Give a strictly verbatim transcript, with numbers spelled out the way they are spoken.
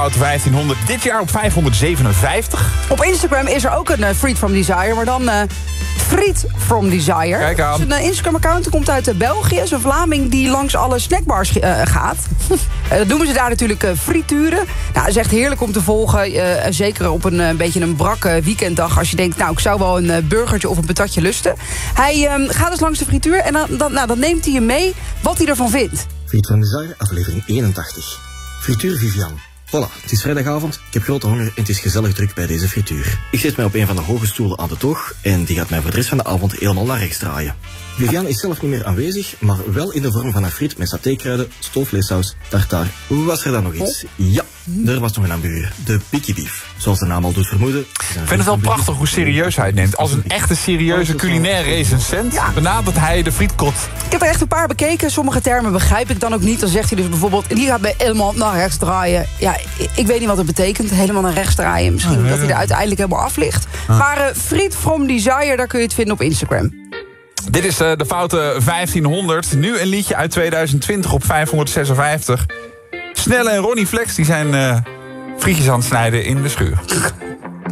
fout vijftienhonderd. Dit jaar op vijfhonderdzevenenvijftig. Op Instagram is er ook een uh, Friet from Desire, maar dan uh, Friet from Desire. Kijk aan. Het is een uh, Instagram-account, die komt uit uh, België. Het is een Vlaming die langs alle snackbars uh, gaat. uh, dat noemen ze daar natuurlijk uh, frituren. Nou, het is echt heerlijk om te volgen. Uh, zeker op een, uh, een beetje een brakke weekenddag. Als je denkt, nou, ik zou wel een uh, burgertje of een patatje lusten. Hij uh, gaat dus langs de frituur en dan, dan, nou, dan neemt hij je mee wat hij ervan vindt. Friet from Desire, aflevering eenentachtig. Frituur Vivian. Voilà, het is vrijdagavond, ik heb grote honger en het is gezellig druk bij deze frituur. Ik zet mij op een van de hoge stoelen aan de toog en die gaat mij voor de rest van de avond helemaal naar rechts draaien. Vivian is zelf niet meer aanwezig, maar wel in de vorm van een friet met satékruiden, stoofvleessaus, tartaar. Was er dan nog iets? Ja, er was nog een hamburger. De Picky Beef. Zoals de naam al doet vermoeden. Ik vind het wel prachtig hoe serieus hij het neemt. Als een echte serieuze culinaire recensent ja. benadert hij de frietkot. Ik heb er echt een paar bekeken. Sommige termen begrijp ik dan ook niet. Dan zegt hij dus bijvoorbeeld, die gaat bij helemaal naar rechts draaien. Ja, ik weet niet wat het betekent. Helemaal naar rechts draaien. Misschien ah, ja, ja. dat hij er uiteindelijk helemaal af ligt. Ah. Maar uh, Friet from Desire, daar kun je het vinden op Instagram. Dit is uh, de foute vijftienhonderd. Nu een liedje uit tweeduizend twintig op vijfhonderdzesenvijftig. Snelle en Ronnie Flex die zijn uh, frietjes aan het snijden in de schuur.